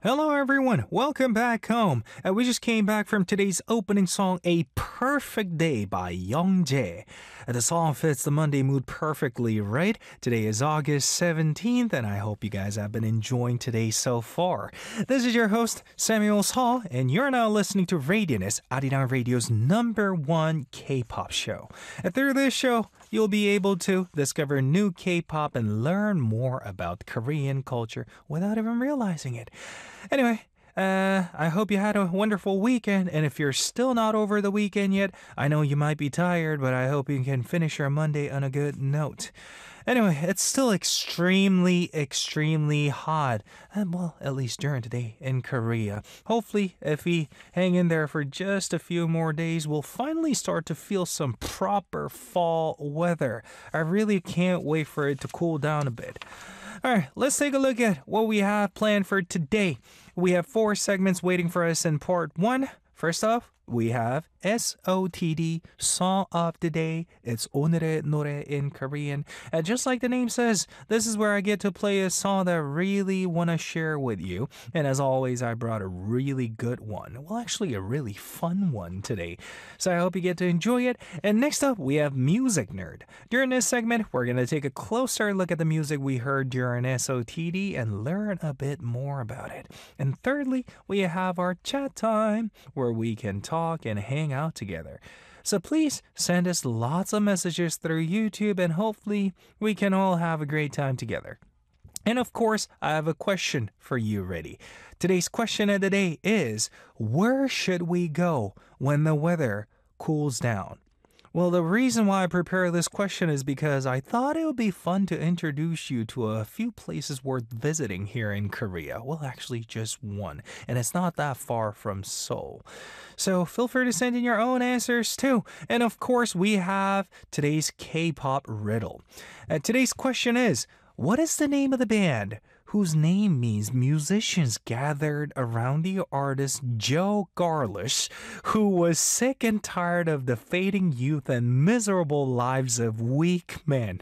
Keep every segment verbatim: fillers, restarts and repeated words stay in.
Hello, everyone. Welcome back home. Uh, we just came back from today's opening song, A Perfect Day by Young Jae. Uh, the song fits the Monday mood perfectly, right? Today is August seventeenth, and I hope you guys have been enjoying today so far. This is your host, Samuel Hall, and you're now listening to Radianess, Arirang Radio's number one K-pop show. And through this show, you'll be able to discover new K-pop and learn more about Korean culture without even realizing it. Anyway, uh, I hope you had a wonderful weekend, and if you're still not over the weekend yet, I know you might be tired, but I hope you can finish your Monday on a good note. Anyway, it's still extremely, extremely hot, and well, at least during today in Korea. Hopefully, if we hang in there for just a few more days, we'll finally start to feel some proper fall weather. I really can't wait for it to cool down a bit. All right, let's take a look at what we have planned for today. We have four segments waiting for us in part one. First off, we have S O T D, Song of the Day. It's 오늘의 노래 in Korean. And just like the name says, this is where I get to play a song that I really want to share with you. And as always, I brought a really good one. Well, actually, a really fun one today. So I hope you get to enjoy it. And next up, we have Music Nerd. During this segment, we're going to take a closer look at the music we heard during S O T D and learn a bit more about it. And thirdly, we have our chat time, where we can talk and hang out together. So please send us lots of messages through YouTube, and hopefully we can all have a great time together. And of course, I have a question for you ready. Today's question of the day is, where should we go when the weather cools down? Well, the reason why I prepared this question is because I thought it would be fun to introduce you to a few places worth visiting here in Korea. Well, actually just one, and it's not that far from Seoul. So feel free to send in your own answers too. And of course, we have today's K-pop riddle. Uh, today's question is, what is the name of the band whose name means musicians gathered around the artist Joe Garlish, who was sick and tired of the fading youth and miserable lives of weak men?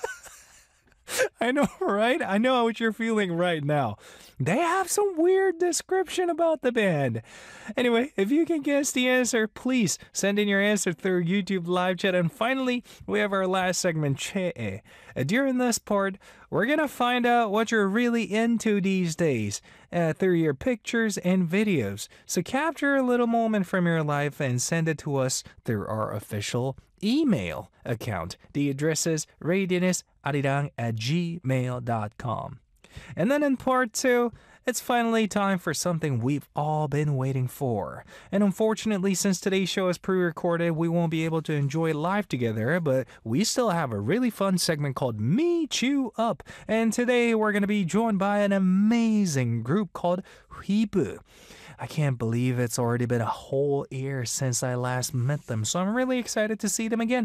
I know, right? I know what you're feeling right now. They have some weird description about the band. Anyway, if you can guess the answer, please send in your answer through YouTube live chat. And finally, we have our last segment, Che'e. During this part, we're going to find out what you're really into these days uh, through your pictures and videos. So capture a little moment from your life and send it to us through our official email account. The address is radianessarirang at gmail dot com. And then in part two, it's finally time for something we've all been waiting for. And unfortunately, since today's show is pre-recorded, we won't be able to enjoy it live together, but we still have a really fun segment called Meet You Up. And today we're going to be joined by an amazing group called Huibu. I can't believe it's already been a whole year since I last met them, so I'm really excited to see them again.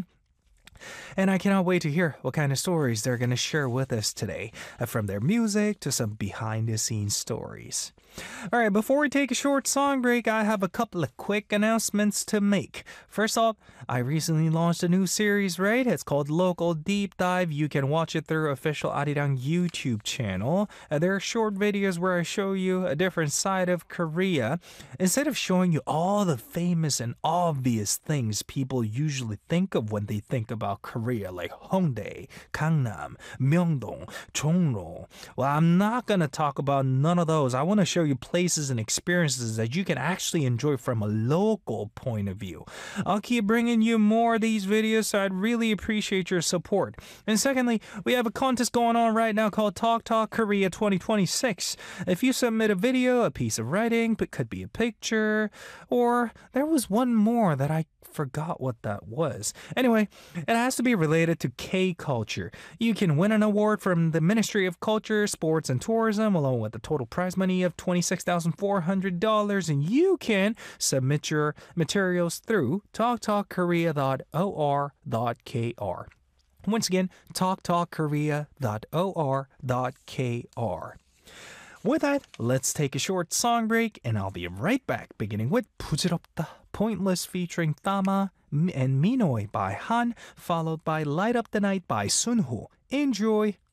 And I cannot wait to hear what kind of stories they're going to share with us today, uh, from their music to some behind-the-scenes stories. All right, before we take a short song break, I have a couple of quick announcements to make. First off, I recently launched a new series, right? It's called Local Deep Dive. You can watch it through official Arirang YouTube channel. Uh, there are short videos where I show you a different side of Korea. Instead of showing you all the famous and obvious things people usually think of when they think about Korea, like Hongdae, Gangnam, Myeongdong, Chongro. Well, I'm not going to talk about none of those. I want to show you places and experiences that you can actually enjoy from a local point of view. I'll keep bringing you more of these videos, so I'd really appreciate your support. And secondly, we have a contest going on right now called Talk Talk Korea twenty twenty-six. If you submit a video, a piece of writing, it could be a picture, or there was one more that I forgot what that was. Anyway, it has to be related to K-culture. You can win an award from the Ministry of Culture, Sports and Tourism, along with the total prize money of twenty-six thousand four hundred dollars, and you can submit your materials through talk talk korea dot o r dot k r. Once again, talk talk korea dot o r dot k r. With that, let's take a short song break, and I'll be right back, beginning with 부질없다, Pointless featuring Tama and Minoy by Han, followed by Light Up the Night by Sunho. Enjoy!